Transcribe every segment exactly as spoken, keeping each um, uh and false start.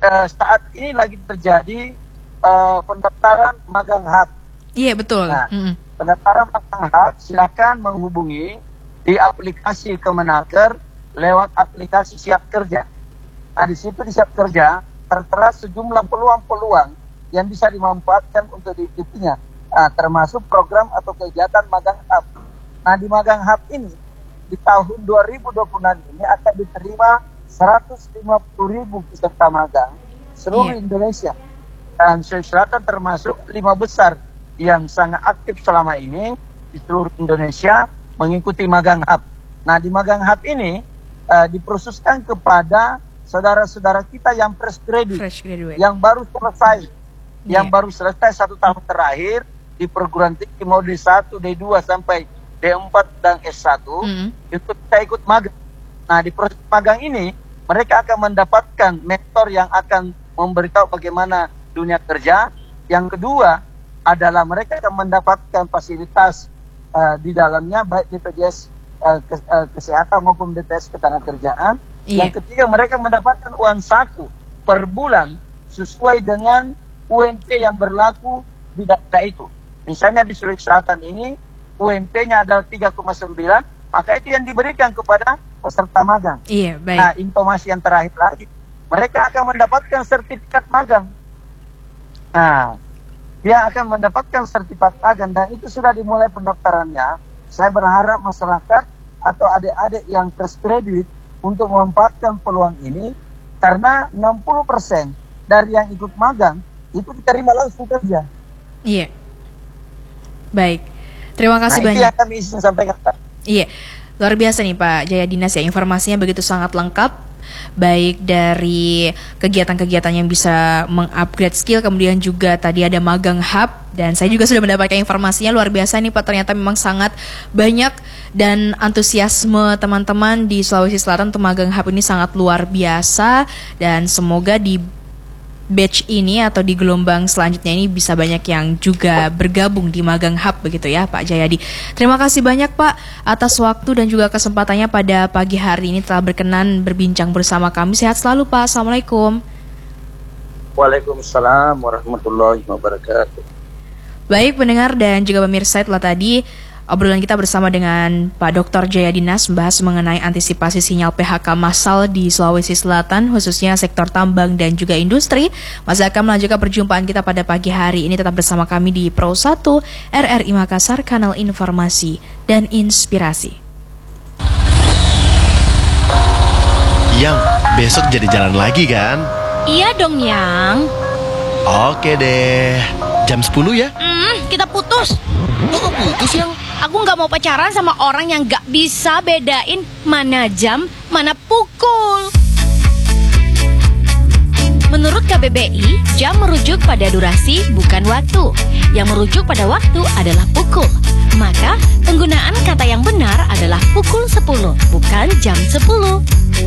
uh, saat ini lagi terjadi uh, pendaftaran magang hub. Iya, betul. Nah, mm-hmm. pendaftaran magang hub silakan menghubungi di aplikasi Kemenaker lewat aplikasi Siap Kerja. Nah, di situ di Siap Kerja tertera sejumlah peluang-peluang yang bisa dimanfaatkan untuk diikutinya, nah, termasuk program atau kegiatan magang hub. Nah, di magang hub ini di tahun dua ribu dua puluh enam ini akan diterima seratus lima puluh ribu peserta magang seluruh yeah. Indonesia, dan Sulawesi Selatan termasuk lima besar yang sangat aktif selama ini di seluruh Indonesia mengikuti magang hub. Nah, di magang hub ini uh, diproseskan kepada saudara-saudara kita yang fresh graduate, fresh graduate. yang baru selesai, yeah. yang baru selesai satu tahun terakhir di perguruan tinggi mau D satu, D dua sampai D empat dan S satu, mm. itu kita ikut magang. Nah, di proses magang ini mereka akan mendapatkan mentor yang akan memberitahu bagaimana dunia kerja. Yang kedua adalah mereka akan mendapatkan fasilitas uh, di dalamnya baik B P J S uh, ke, uh, kesehatan maupun B P J S ketenagakerjaan. Yeah. Yang ketiga mereka mendapatkan uang saku per bulan sesuai dengan U M P yang berlaku di daerah itu. Misalnya di Sulawesi Selatan ini U M P-nya adalah tiga koma sembilan, maka itu yang diberikan kepada peserta magang. Iya, baik. Nah, informasi yang terakhir lagi, mereka akan mendapatkan sertifikat magang. Nah, dia akan mendapatkan sertifikat magang dan itu sudah dimulai pendaftarannya. Saya berharap masyarakat atau adik-adik yang fresh graduate untuk memanfaatkan peluang ini, karena enam puluh persen dari yang ikut magang itu diterima langsung kerja. Iya. Baik. Terima kasih nah, banyak. Itu yang kami ingin sampaikan. Iya. Luar biasa nih Pak Jayadinas ya, informasinya begitu sangat lengkap. Baik dari kegiatan-kegiatan yang bisa mengupgrade skill, kemudian juga tadi ada magang hub, dan saya juga sudah mendapatkan informasinya. Luar biasa nih Pak, ternyata memang sangat banyak dan antusiasme teman-teman di Sulawesi Selatan untuk magang hub ini sangat luar biasa, dan semoga di batch ini atau di gelombang selanjutnya ini bisa banyak yang juga bergabung di magang hub begitu ya Pak Jayadi. Terima kasih banyak Pak atas waktu dan juga kesempatannya pada pagi hari ini telah berkenan berbincang bersama kami. Sehat selalu Pak. Assalamualaikum. Waalaikumsalam warahmatullahi wabarakatuh. Baik pendengar dan juga pemirsa, telah tadi obrolan kita bersama dengan Pak Doktor Jayadinas membahas mengenai antisipasi sinyal P H K massal di Sulawesi Selatan, khususnya sektor tambang dan juga industri. Masih akan melanjutkan perjumpaan kita pada pagi hari ini. Tetap bersama kami di Pro satu R R I Makassar, kanal informasi dan inspirasi. Yang besok jadi jalan lagi kan? Iya dong Yang. Oke deh, jam sepuluh ya? Hmm, kita putus. Kok putus Yang? Aku gak mau pacaran sama orang yang gak bisa bedain mana jam, mana pukul. Menurut K B B I, jam merujuk pada durasi bukan waktu. Yang merujuk pada waktu adalah pukul. Maka penggunaan kata yang benar adalah pukul sepuluh, bukan jam sepuluh.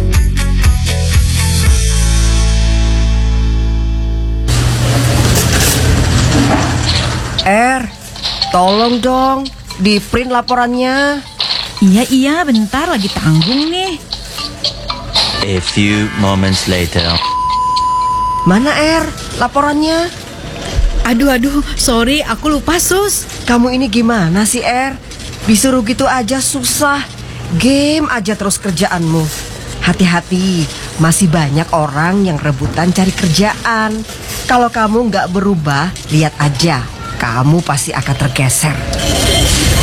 Er, tolong dong di print laporannya. Iya iya bentar lagi tanggung nih. A few moments later. Mana Er laporannya? Aduh aduh sorry aku lupa sus. Kamu ini gimana sih Er? Disuruh gitu aja susah. Game aja terus kerjaanmu. Hati-hati, masih banyak orang yang rebutan cari kerjaan. Kalau kamu gak berubah, lihat aja, kamu pasti akan tergeser.